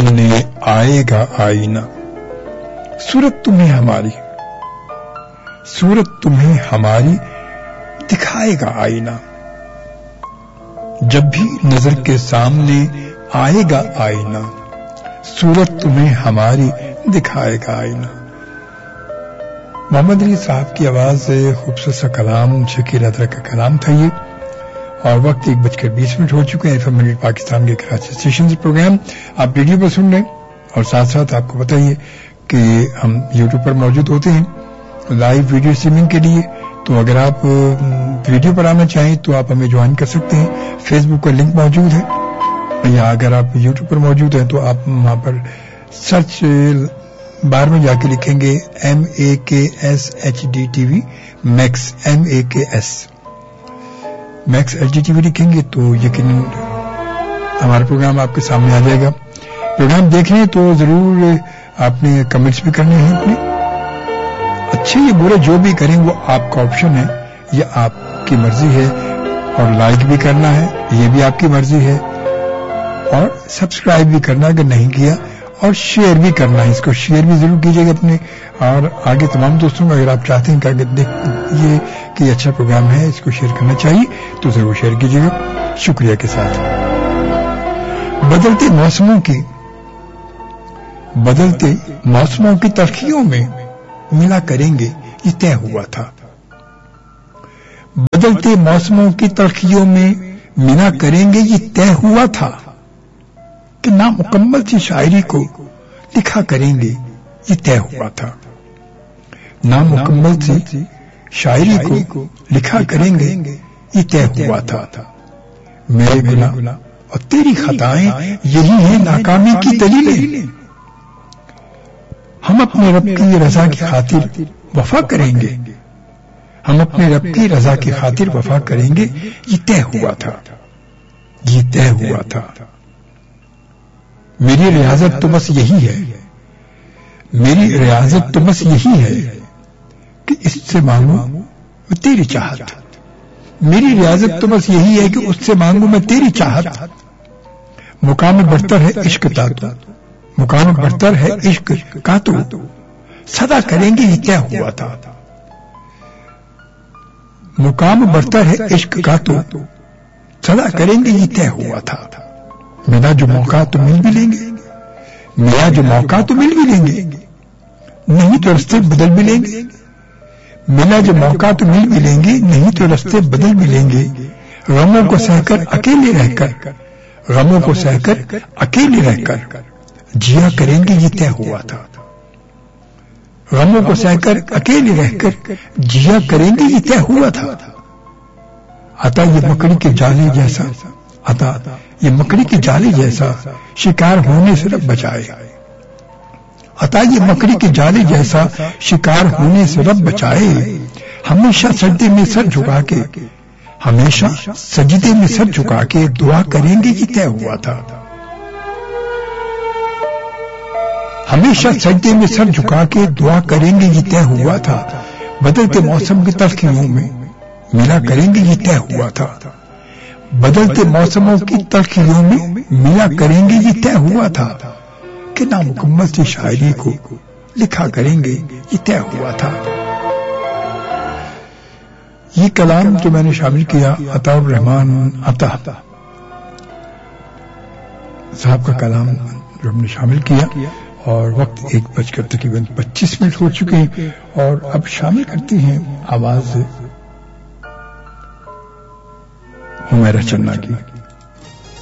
सामने आएगा आईना, सूरत तुम्हें हमारी दिखाएगा आईना। जब भी नजर के सामने आएगा आईना, सूरत तुम्हें हमारी दिखाएगा आईना। मोहम्मद अली साहब की आवाज से खूबसूरत सा कलाम, शकील अदरा का कलाम था ये। और वक्त 1:20 हो चुके हैं। FM मिनट पाकिस्तान के कराची स्टेशन से प्रोग्राम आप रेडियो पर सुन रहे हैं। और साथ साथ आपको बताइए कि हम YouTube पर मौजूद होते हैं लाइव वीडियो स्ट्रीमिंग के लिए। तो अगर आप वीडियो पर आना चाहें तो आप हमें ज्वाइन कर सकते हैं। फेसबुक का लिंक मौजूद है, या अगर आप YouTube पर मौजूद हैं तो आप वहां पर सर्च बार में जाके लिखेंगे MAKSHDTV max, MAKS max HDTV लिखेंगे तो यकीनन हमारा प्रोग्राम आपके सामने आ जाएगा। प्रोग्राम देख रहे हैं तो जरूर आपने कमेंट्स भी करने हैं अपने, अच्छे या बुरे जो भी करें वो आपका ऑप्शन है, ये आपकी मर्जी है। और लाइक भी करना है, ये भी आपकी मर्जी है। और सब्सक्राइब भी करना अगर नहीं किया, और शेयर भी करना है। इसको शेयर भी जरूर कीजिएगा अपने और आगे तमाम दोस्तों को। अगर आप चाहते हैं कि ये कि अच्छा प्रोग्राम है, इसको शेयर करना चाहिए तो जरूर शेयर कीजिएगा, शुक्रिया के साथ। बदलते मौसमों की तलखियों में मिला करेंगे ये तय हुआ था। बदलते मौसमों की तलखियों में मिला करेंगे ये तय हुआ था कि नामुकम्मल सी शायरी को लिखा करेंगे ये तय हुआ था। नामुकम्मल सी शायरी को लिखा करेंगे ये तय हुआ था। मेरे गुनाह और तेरी खताएं यही है नाकामी की दलीलें। हम अपने रब की रजा की खातिर वफा करेंगे, हम अपने रब की रजा की खातिर वफा करेंगे ये तय हुआ था, ये तय हुआ था। मेरी रियाजत तो बस यही है, मेरी रियाजत तो बस यही है कि इससे मांगू मैं तेरी चाहत। मेरी रियाजत तो बस यही है कि उससे मांगू मैं तेरी चाहत। मुकाम बरतर है इश्क का तो, मुकाम बरतर है इश्क का तो सदा करेंगे ये तय हुआ था। मुकाम बरतर है इश्क का तो सदा करेंगे ये तय हुआ था। मिला जो मौका तो मिल भी लेंगे, मिला जो मौका तो मिल भी लेंगे, नहीं तो रास्ते बदल भी लेंगे। मिला जो मौका तो मिल भी लेंगे, नहीं तो रास्ते बदल भी लेंगे। गमों को सहकर अकेले रहकर, गमों को सहकर अकेले रहकर जिया करेंगे ये तय हुआ था। गमों को सहकर अकेले रहकर जिया करेंगे ये तय हुआ था। अता ये मकड़ी के जाले जैसा, अता ये मकड़ी के जाले जैसा शिकार होने से रब बचाए। अता ये मकड़ी के जाले जैसा शिकार होने से रब बचाए। हमेशा सजदे में सर झुका के, हमेशा सजदे में सर झुका के दुआ करेंगे ये तय हुआ था। हमेशा सजदे में सर झुका के दुआ करेंगे ये तय हुआ था। बदलते मौसम की तलखियों में मिला करेंगे ये तय हुआ था। बदलते मौसमों की तलखियों में मिला करेंगे ये तय हुआ था कि नामुकम्मल सी शायरी को लिखा करेंगे ये तय हुआ था। ये कलाम जो मैंने शामिल किया अताउर रहमान अता साहब का कलाम जो हमने शामिल किया। और वक्त 1 तकरीबन 25 मिनट हो चुके हैं। और अब शामिल करते हैं आवाज हुमैरा चन्ना की।